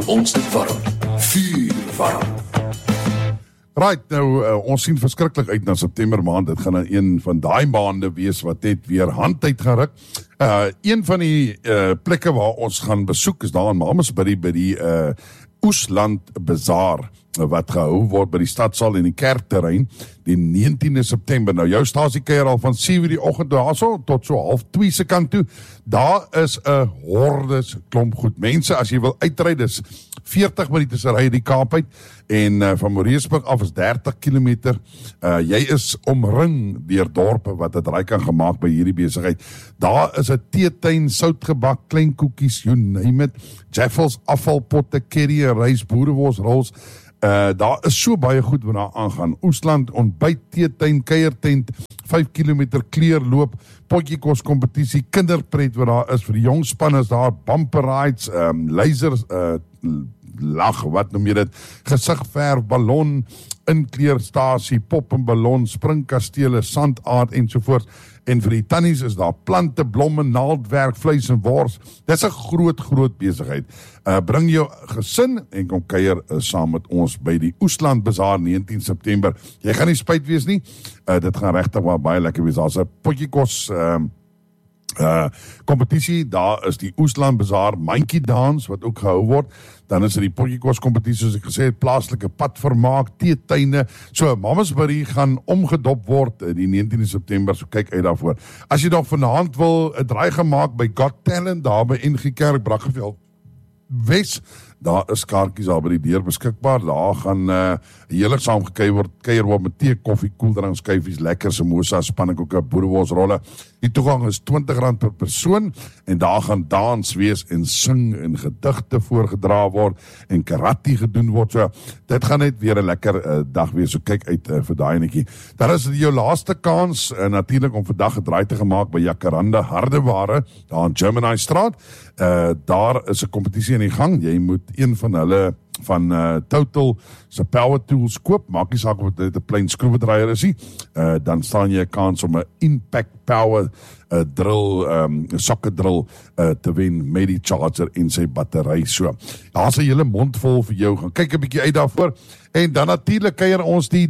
ons dit warm. Vuur warm. Right, nou, ons sien verskriklik uit na September maand. Dit gaan een van daai maande wees wat net weer hand uit gaan ruk. Een van die plekke waar ons gaan besoek is daar in Mamasbury by die Oesland Bazaar wat gehou word by die stadsaal en die kerkterrein die 19de September. Nou jou stasie kuier al van 7 die oggend daarso tot so 1:30 se kant toe. Daar is 'n hordes klomp goed mense. As jy wil uitry, dis 40 minute se ry die Kaap uit en van Moreesburg af is 30 km. Jy is omring deur dorpe wat dit ryk kan gemaak by hierdie besigheid. Daar is 'n teetuin, soutgebak, klein koekies, you name it. Jaffels, afvalpotte, curry, rys, boerewors, rolls. Daar is so baie goed wat daar aangaan. Oesland, ontbyt, teetuin, kuiertent, 5 km kleurloop, potjiekos kompetisie, kinderpret wat daar is vir die jong span is daar, bumper rides, lasers, lag, wat noem jy dit, gesigverf, ballon, inkleurstasie, pop en ballon, springkastele, sandaard ensovoorts. En vir die tannies is daar plante, blomme, naaldwerk, vleis en wors. Dis 'n groot besigheid. Bring jou gesin en kom kuier saam met ons by die Oesland Bazaar 19 September. Jy gaan nie spyt wees nie. Dit gaan regtig baie lekker wees. Daar's 'n potjiekos kompetisie, daar is die Oesland Bazaar Mandjie Dans wat ook gehou word, dan is die potjiekos kompetisie soos ek gesê het, plaaslike padvermaak, teetuine, so Mamasbury gaan omgedop word die 19de September, so kyk uit daarvoor. As jy nog vanaand wil 'n draai gemaak by Got Talent, daar by NG Kerk, Brackenfell Wes, daar is kaartjies daar by die deur beskikbaar, daar gaan heerlik saam gekuier word met tee, koffie, koeldrank, skyfies, lekker samosas, pannekoeke, boerewors, die toegang is R20 per persoon, en daar gaan dans wees en sing en gedigte voorgedra word, en karate gedoen word, so, dit gaan net weer 'n lekker dag wees, so kyk uit vir daai netjie. Daar is jou laaste kans, natuurlik om vandag 'n draai te gemaak by Jacaranda Hardeware, daar in Gemini Straat, daar is 'n kompetisie in die gang, jy moet een van hulle van Total se power tools koop, maak nie saak of dit 'n klein skroewedraaier is nie, dan staan jy 'n kans om 'n impact power drill, socket drill te wen met die charger en sy battery, so. Daar's 'n hele mond vol vir jou, gaan kyk 'n bietjie uit daarvoor, en dan natuurlik kuier ons die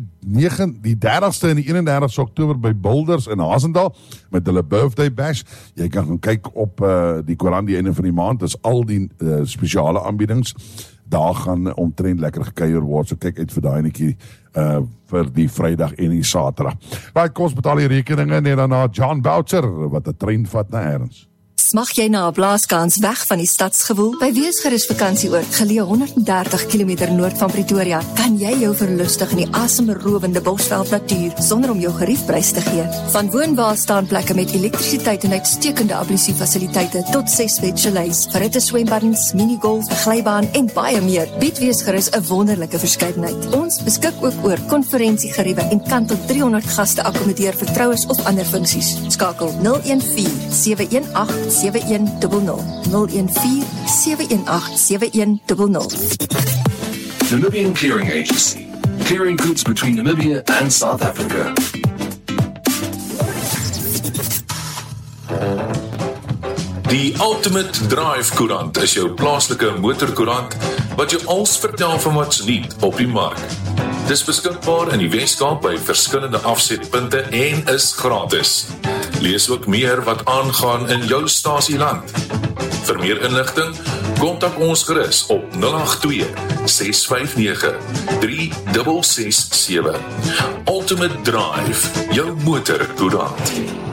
30ste en die 31ste Oktober by Boulders in Hazendal, met hulle birthday bash. Jy kan gaan kyk op die koerant die einde van die maand, dis al die spesiale aanbiedings, daar gaan omtrent lekker gekuier word, so kyk uit vir daai netjie vir die Vrydag en die Saterdag. Right, kom ons betaal die rekeninge en dan na John Boucher wat 'n trein vat na Erns. Smag jy na 'n blaaskans weg van die stadsgewoel? By Weesgerus Vakansieoord, geleë 130 km noord van Pretoria, kan jy jou verlustig in die asemrowende Bosveld natuur sonder om jou geriefprys te gee. Van woonwaarstaanplekke met elektrisiteit en uitstekende ablusiefasiliteite tot 6 bedchalets, verritte swembaddens, minigolf, 'n glybaan en baie meer, bied Weesgerus 'n wonderlike verskeidenheid. Ons beskik ook oor konferensiegeriewe en kan tot 300 gaste akkommodeer vir troues of ander funksies. Skakel 014-718-7100 014-718-7100. Namibian Clearing Agency, clearing goods between Namibia and South Africa. Die Ultimate Drive Koerant is jou plaaslike motorkoerant wat jou alles vertel van wat's nuut op die mark. Dis beskikbaar in die Weskaap by verskillende afsetpunte en is gratis. Lees ook meer wat aangaan in jou stasieland. Vir meer inligting, kontak ons gerus op 082-659-3667. Ultimate Drive, jou motorkoerant.